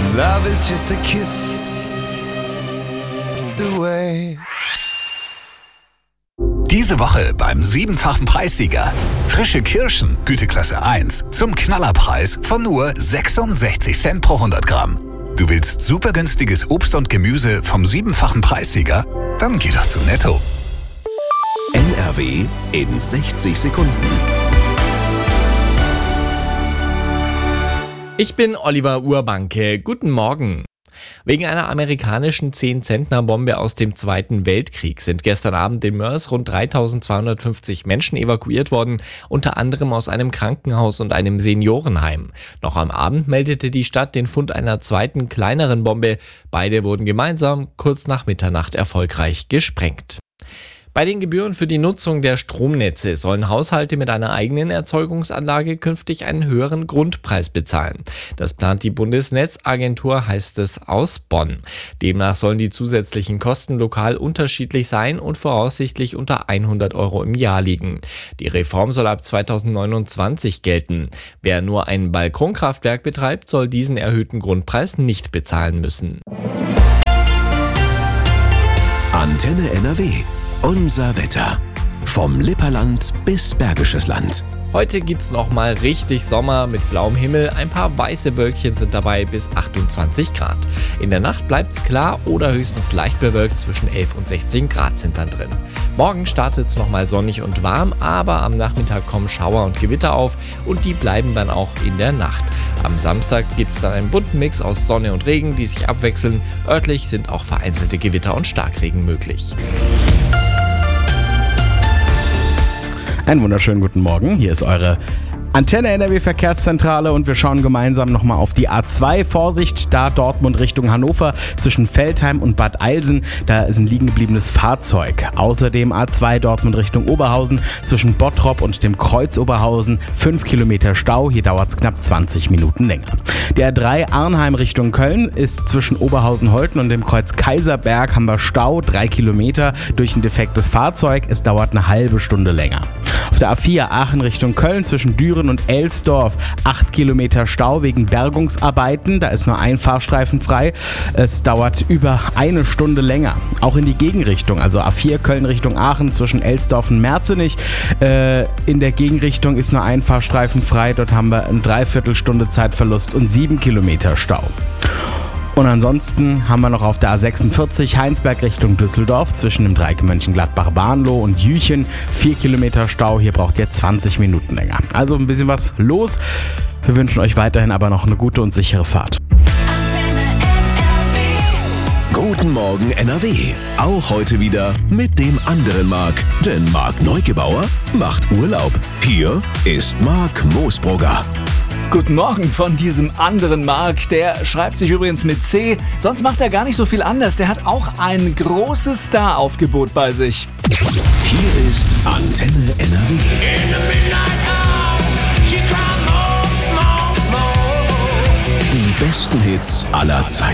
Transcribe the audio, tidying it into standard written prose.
Love is just a kiss away. Diese Woche beim 7-fachen Preissieger. Frische Kirschen, Güteklasse 1, zum Knallerpreis von nur 66 Cent pro 100 Gramm. Du willst super günstiges Obst und Gemüse vom 7-fachen Preissieger? Dann geh doch zu Netto. NRW in 60 Sekunden. Ich bin Oliver Urbanke. Guten Morgen. Wegen einer amerikanischen 10-Zentner-Bombe aus dem Zweiten Weltkrieg sind gestern Abend in Moers rund 3250 Menschen evakuiert worden, unter anderem aus einem Krankenhaus und einem Seniorenheim. Noch am Abend meldete die Stadt den Fund einer zweiten, kleineren Bombe. Beide wurden gemeinsam kurz nach Mitternacht erfolgreich gesprengt. Bei den Gebühren für die Nutzung der Stromnetze sollen Haushalte mit einer eigenen Erzeugungsanlage künftig einen höheren Grundpreis bezahlen. Das plant die Bundesnetzagentur, heißt es aus Bonn. Demnach sollen die zusätzlichen Kosten lokal unterschiedlich sein und voraussichtlich unter 100 € im Jahr liegen. Die Reform soll ab 2029 gelten. Wer nur ein Balkonkraftwerk betreibt, soll diesen erhöhten Grundpreis nicht bezahlen müssen. Antenne NRW. Unser Wetter. Vom Lipperland bis Bergisches Land. Heute gibt's nochmal richtig Sommer mit blauem Himmel. Ein paar weiße Wölkchen sind dabei bis 28 Grad. In der Nacht bleibt's klar oder höchstens leicht bewölkt. Zwischen 11 und 16 Grad sind dann drin. Morgen startet's nochmal sonnig und warm, aber am Nachmittag kommen Schauer und Gewitter auf und die bleiben dann auch in der Nacht. Am Samstag gibt's dann einen bunten Mix aus Sonne und Regen, die sich abwechseln. Örtlich sind auch vereinzelte Gewitter und Starkregen möglich. Einen wunderschönen guten Morgen, hier ist eure Antenne NRW Verkehrszentrale und wir schauen gemeinsam nochmal auf die A2. Vorsicht, da Dortmund Richtung Hannover zwischen Veltheim und Bad Eilsen, da ist ein liegen gebliebenes Fahrzeug. Außerdem A2 Dortmund Richtung Oberhausen zwischen Bottrop und dem Kreuz Oberhausen 5 Kilometer Stau, hier dauert es knapp 20 Minuten länger. Der A3 Arnheim Richtung Köln ist zwischen Oberhausen-Holten und dem Kreuz Kaiserberg haben wir Stau, 3 Kilometer durch ein defektes Fahrzeug, es dauert eine halbe Stunde länger. Auf der A4 Aachen Richtung Köln zwischen Düren und Elsdorf 8 Kilometer Stau wegen Bergungsarbeiten. Da ist nur ein Fahrstreifen frei. Es dauert über eine Stunde länger. Auch in die Gegenrichtung, also A4 Köln Richtung Aachen zwischen Elsdorf und Merzenich. In der Gegenrichtung ist nur ein Fahrstreifen frei. Dort haben wir eine Dreiviertelstunde Zeitverlust und 7 Kilometer Stau. Und ansonsten haben wir noch auf der A46 Heinsberg Richtung Düsseldorf zwischen dem Dreieck Mönchengladbach-Bahnloh und Jüchen 4 Kilometer Stau. Hier braucht ihr 20 Minuten länger. Also ein bisschen was los. Wir wünschen euch weiterhin aber noch eine gute und sichere Fahrt. Guten Morgen NRW. Auch heute wieder mit dem anderen Marc. Denn Marc Neugebauer macht Urlaub. Hier ist Marc Moosbrugger. Guten Morgen von diesem anderen Marc. Der schreibt sich übrigens mit C. Sonst macht er gar nicht so viel anders. Der hat auch ein großes Star-Aufgebot bei sich. Hier ist Antenne NRW. Die besten Hits aller Zeiten.